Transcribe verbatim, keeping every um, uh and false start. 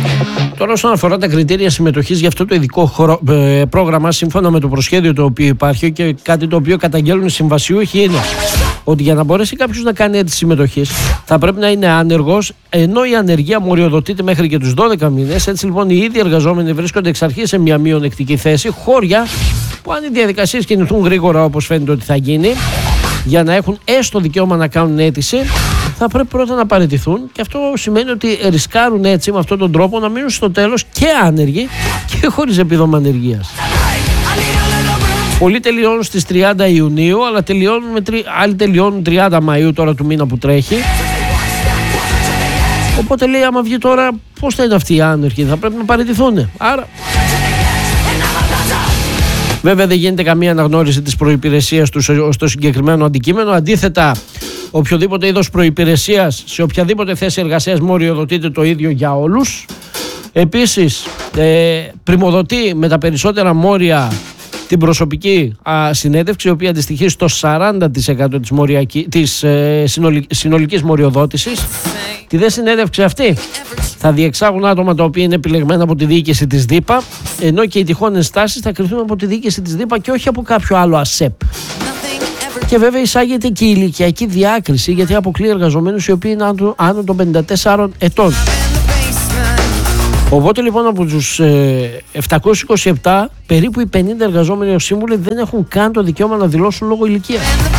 Τώρα, όσον αφορά τα κριτήρια συμμετοχής για αυτό το ειδικό χωρο... ε, πρόγραμμα, σύμφωνα με το προσχέδιο το οποίο υπάρχει και κάτι το οποίο καταγγέλνουν οι συμβασιούχοι, είναι ότι για να μπορέσει κάποιος να κάνει αίτηση συμμετοχής θα πρέπει να είναι άνεργος, ενώ η ανεργία μοριοδοτείται μέχρι και τους δώδεκα μήνες. Έτσι λοιπόν, οι ίδιοι εργαζόμενοι βρίσκονται εξ αρχής σε μια μειονεκτική θέση. Χώρια που, αν οι διαδικασίες κινηθούν γρήγορα, όπως φαίνεται ότι θα γίνει, για να έχουν έστω δικαίωμα να κάνουν αίτηση, θα πρέπει πρώτα να παραιτηθούν, και αυτό σημαίνει ότι ρισκάρουν έτσι με αυτόν τον τρόπο να μείνουν στο τέλος και άνεργοι και χωρίς επίδομα ανεργίας. Πολλοί τελειώνουν στις τριάντα Ιουνίου, αλλά τελειώνουν με τρι... άλλοι τελειώνουν τριάντα Μαΐου τώρα του μήνα που τρέχει. Οπότε λέει, άμα βγει τώρα, πώς θα είναι αυτοί οι άνεργοι, θα πρέπει να παραιτηθούν. Άρα... Βέβαια δεν γίνεται καμία αναγνώριση της προϋπηρεσίας του στο συγκεκριμένο αντικείμενο. Αντίθετα, οποιοδήποτε είδος προϋπηρεσίας σε οποιαδήποτε θέση εργασίας μοριοδοτείται το ίδιο για όλους. Επίσης, ε, πριμοδοτεί με τα περισσότερα μόρια την προσωπική α, συνέντευξη, η οποία αντιστοιχεί στο σαράντα τοις εκατό της, μοριακή, της ε, συνολικ, συνολικής μοριοδότησης. Τη δε συνέντευξη αυτή θα διεξάγουν άτομα τα οποία είναι επιλεγμένα από τη διοίκηση της ΔΥΠΑ, ενώ και οι τυχόν ενστάσεις θα κρυθούν από τη διοίκηση της ΔΥΠΑ και όχι από κάποιο άλλο ΑΣΕΠ. Και βέβαια εισάγεται και η ηλικιακή διάκριση, γιατί αποκλεί εργαζομένους οι οποίοι είναι άνω, άνω των πενήντα τεσσάρων ετών. Οπότε λοιπόν, από τους ε, επτακόσιους είκοσι επτά, περίπου οι πενήντα εργαζόμενοι ως σύμβουλοι δεν έχουν καν το δικαίωμα να δηλώσουν λόγω ηλικίας.